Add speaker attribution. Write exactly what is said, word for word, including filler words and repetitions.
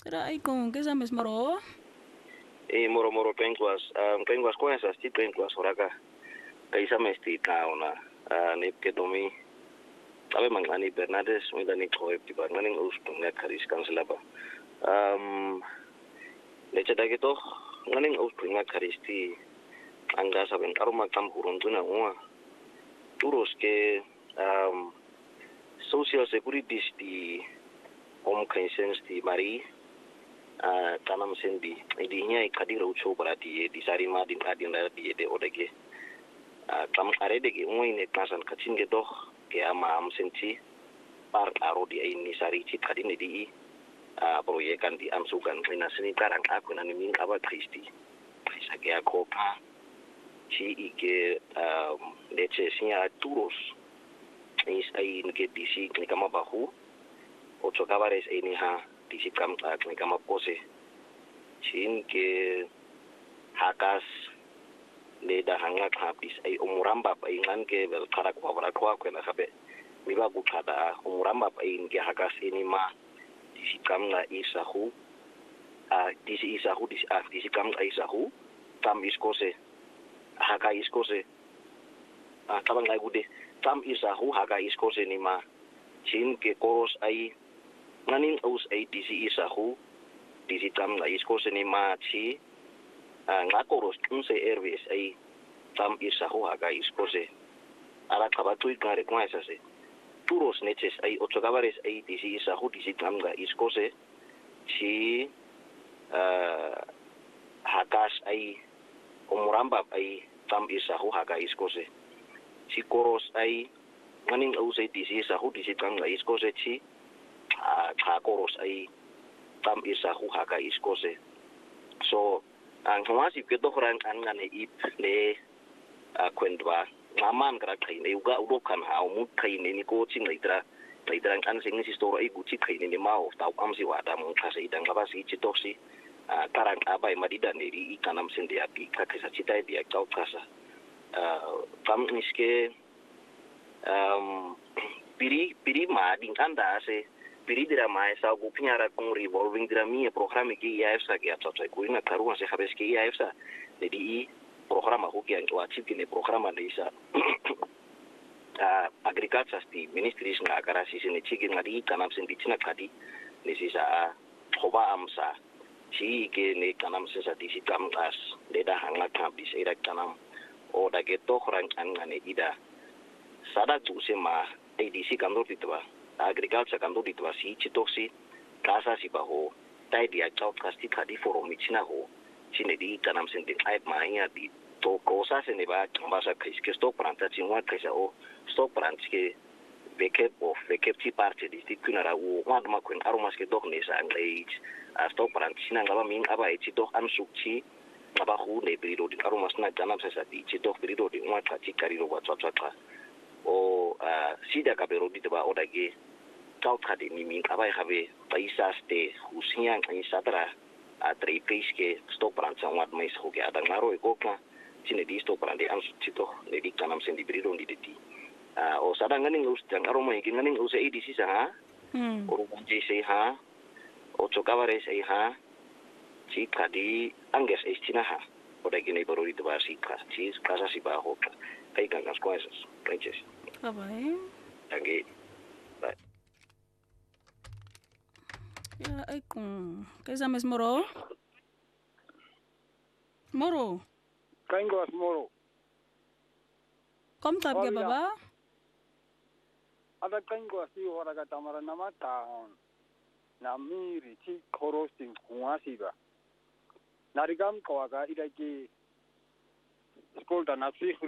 Speaker 1: Era ay kung kesa mes moro.
Speaker 2: E moro moro penguas, um penguas coisas ti penguas oraga. Kaisa mesti tauna. Ah ne kedomi. Abe mangani Bernardes wenda ni koe ti ba ngani us punga karis kanselaba. Um ne chata gitu ngani us punga karis ti anga saben aroma kam huruntuna uma. Turos ke um social security di home conscience di mari uh, tanam sendi idinya ikadira ucho barati di sarima din adin da di de odege uh, tam arede ge moy ne kasan kacin ge doh ke ama am senti par aro di ini sari ci kadine di uh, proyekan di am sugan ina sini karang aku nan min aba kristi isa ge akopa ci ike um leche sinya turos is ay nge disi ni kama bahu ocho cabares ini ha disi kam ni kama pose chin ke hakas le da hanga kapis ay umuramba ay ngan ke bel kara kwa bara kwa kwa na kabe mi ba bukada umuramba ay nge hakas ini ma disi kam na isahu a disi isahu disi a disi kam na isahu tam iskose haka iskose a tabang ay gude tam isahu haga iskose ni ma chin ke koros ay nganing aus ay disi isahu disi tam na iskose ni ma chi nga koros unse airways ay tam isahu haga iskose ara kabatu ikare kwa esase turos neches ay ocho cabares ay disi isahu disi tam ga iskose chi hagas ay umuramba ay tam isahu haga iskose si koros ay nganing aus ay disi isahu disi tam ga iskose chi ka koros ay tam isahu haga iskose so ang humasi keto orang kan ngane ip le kwendwa ngaman kra kaine uga udokan ha umut kaine ni ko ching leitra leitra kan sing si store ay guci kaine ni mau tau am si wada mo kase idang laba si chitoksi karang abai madida neri ikanam sende api kakesa citai dia kau kasa tam niske um piri piri ma ding anda se piri dira ma esa gu pinyara kung revolving dira mi programa ki I A F S A ki atsa tsai kuina karuan se habes ki I A F S A jadi i programa hu ki ang wachip ki programa de isa agriculture sti ministries nga karasi sine chigi ngadi kanam sen dichina kadi nisi sa hoba amsa chi ke ne kanam se sa disi kam as de da hanga kam di se ira kanam o da ge to khran kan ngane ida sada tu se ma ai disi kam do pitwa agriculture kam do pitwa si chitoksi kasa si baho tai dia chau kasti kadi forum michina ho chine di kanam sen de ai ma ya di to cosa se ne va kambasa kris ke sto pranta chinwa kesa o sto prantske beke of beke ti parte di tikuna u wad ma kun aromas ke dok ne sa anglais a sto prant sina ngaba min aba e ti dok am sukchi ngaba hu ne brido di aromas na janam sa di ti dok brido di wa ta ti kariro wa twa twa o sida ka bero di ba odage tau ka di min aba habe paisa ste husian ai sadra a trei peske sto prant sa wad mais ho ke ada ngaro e kokla sine di sto prant di am sukchi to ne di kanam sen di brido di di Uh, o sadang nganing us jang aroma iki nganing us e di sisa ha hmm o bunji se ha o chokavare se ha chi kadi anges estina ha o da gine boro itu basi ka chi kasa si ba ho kai kan as coisas princes
Speaker 1: Bye.
Speaker 2: Danke. Bye.
Speaker 1: Ya ay kung kesa mes moro. Moro.
Speaker 3: Kaingos moro.
Speaker 1: Kom tab ke baba?
Speaker 3: Ada kaingo si ora ka tamara nama taon na miri chi korosting kuasi ba narigam kawaga ida ki school da na si